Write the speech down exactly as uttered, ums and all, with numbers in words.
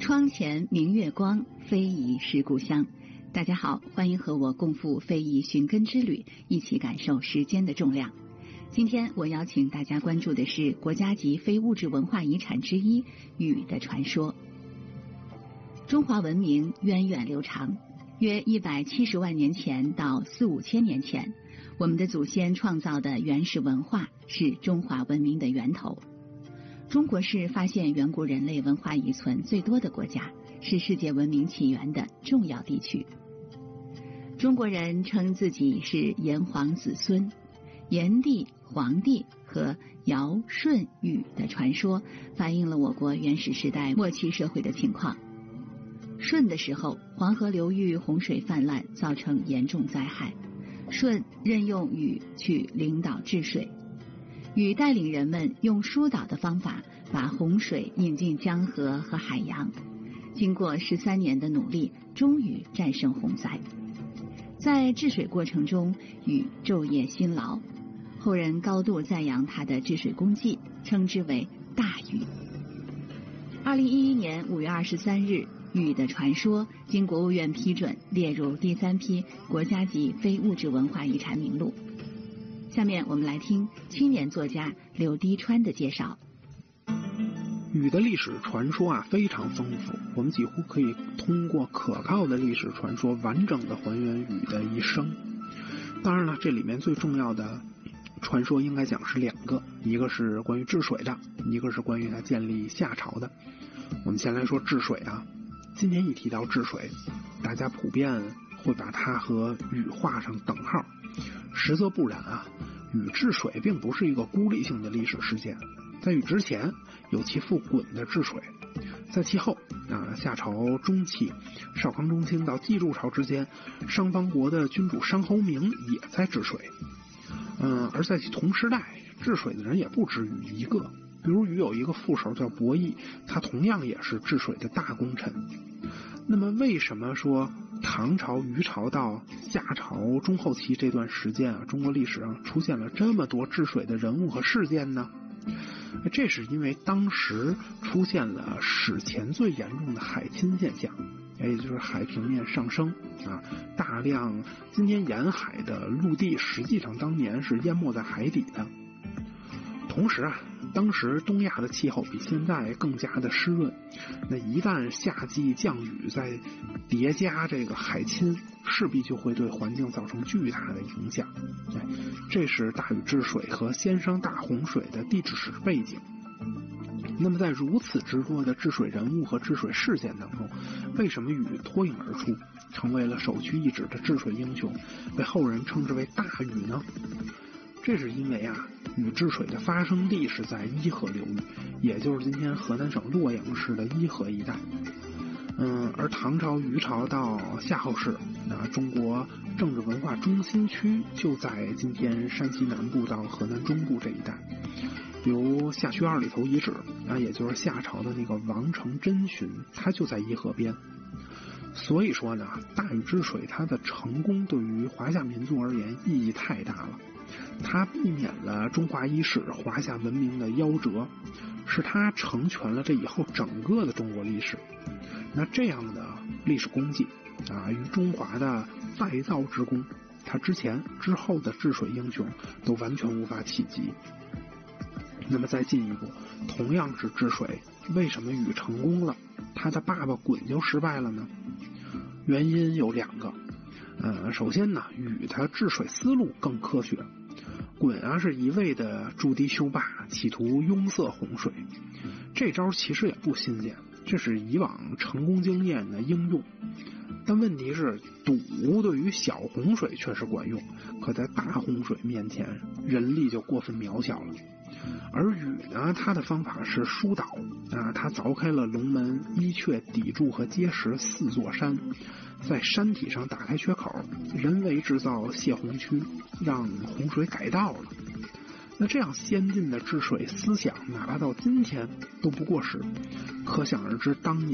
窗前明月光，非遗是故乡。大家好，欢迎和我共赴非遗寻根之旅，一起感受时间的重量。今天我邀请大家关注的是国家级非物质文化遗产之一禹的传说。中华文明源远流长，约一百七十万年前到四五千年前，我们的祖先创造的原始文化是中华文明的源头。中国是发现远古人类文化遗存最多的国家，是世界文明起源的重要地区。中国人称自己是炎黄子孙，炎帝、黄帝和尧、舜、禹的传说反映了我国原始时代末期社会的情况。舜的时候，黄河流域洪水泛滥，造成严重灾害。舜任用禹去领导治水，禹带领人们用疏导的方法把洪水引进江河和海洋。经过十三年的努力，终于战胜洪灾。在治水过程中，禹昼夜辛劳，后人高度赞扬他的治水功绩，称之为大禹。二零一一年五月二十三日，禹的传说经国务院批准，列入第三批国家级非物质文化遗产名录。下面我们来听青年作家柳滴川的介绍。 禹的历史传说啊非常丰富，我们几乎可以通过可靠的历史传说完整的还原禹的一生。当然了，这里面最重要的传说应该讲是两个，一个是关于治水的，一个是关于他建立夏朝的。我们先来说治水啊，今年一提到治水，大家普遍会把它和禹画上等号，实则不然啊。禹治水并不是一个孤立性的历史事件，在禹之前有其父鲧的治水，在其后啊夏朝中期少康中兴到季祝朝之间，商方国的君主商侯明也在治水。嗯，而在其同时代治水的人也不止禹一个，比如禹有一个副手叫伯益，他同样也是治水的大功臣。那么为什么说唐朝、虞朝到夏朝中后期这段时间啊，中国历史上出现了这么多治水的人物和事件呢？这是因为当时出现了史前最严重的海侵现象，也就是海平面上升啊，大量今天沿海的陆地实际上当年是淹没在海底的。同时啊，当时东亚的气候比现在更加的湿润，那一旦夏季降雨再叠加这个海侵，势必就会对环境造成巨大的影响。这是大禹治水和先商大洪水的地质史背景。那么在如此之多的治水人物和治水事件当中，为什么禹脱颖而出，成为了首屈一指的治水英雄，被后人称之为大禹呢？这是因为啊，禹治水的发生地是在伊河流域，也就是今天河南省洛阳市的伊河一带。嗯，而唐朝、虞朝到夏后氏，那中国政治文化中心区就在今天山西南部到河南中部这一带。比如夏渠二里头遗址啊，也就是夏朝的那个王城真巡，它就在伊河边。所以说呢，大禹治水它的成功对于华夏民族而言意义太大了。它避免了中华伊始华夏文明的夭折，是它成全了这以后整个的中国历史。那这样的历史功绩啊，与中华的再造之功，它之前之后的治水英雄都完全无法企及。那么再进一步，同样是治水，为什么禹成功了，他的爸爸鲧就失败了呢？原因有两个。呃，首先呢，禹他治水思路更科学，鲧啊是一味的筑堤修坝，企图拥塞洪水。这招其实也不新鲜，这是以往成功经验的应用。但问题是，堵对于小洪水确实管用，可在大洪水面前，人力就过分渺小了。而禹呢，他的方法是疏导啊，他凿开了龙门、伊阙、砥柱和碣石四座山，在山体上打开缺口，人为制造泄洪区，让洪水改道了。那这样先进的治水思想，哪怕到今天都不过时，可想而知当年